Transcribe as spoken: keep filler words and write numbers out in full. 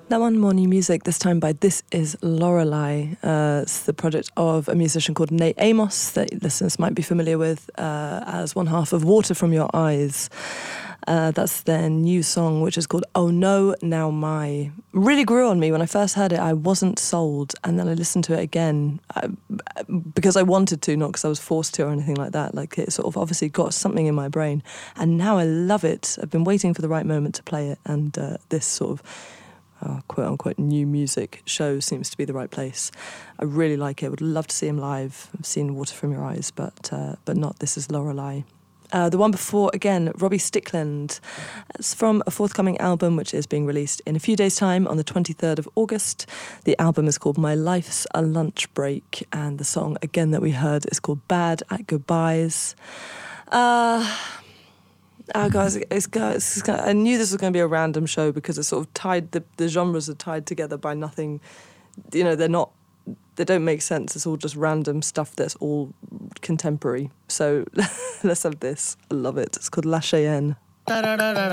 That one, more new music, this time by This Is Lorelei. Uh, it's the project of a musician called Nate Amos that listeners might be familiar with uh, as one half of Water From Your Eyes. Uh, that's their new song, which is called Oh No, Now My. Really grew on me. When I first heard it, I wasn't sold. And then I listened to it again I, because I wanted to, not because I was forced to or anything like that. Like, it sort of obviously got something in my brain. And now I love it. I've been waiting for the right moment to play it. And uh, this sort of Uh, quote-unquote new music show seems to be the right place. I really like it. Would love to see him live. I've seen Water From Your Eyes, but uh, but not This Is Lorelei. Uh, the one before, again, Robbie Stickland. It's from a forthcoming album which is being released in a few days' time on the twenty-third of August. The album is called My Life's a Lunch Break, and the song, again, that we heard is called Bad at Goodbyes. Uh... Oh, guys, it's, it's, it's, I knew this was going to be a random show because it's sort of tied, the, the genres are tied together by nothing, you know, they're not, they don't make sense. It's all just random stuff that's all contemporary. So let's have this. I love it. It's called La Cheyenne.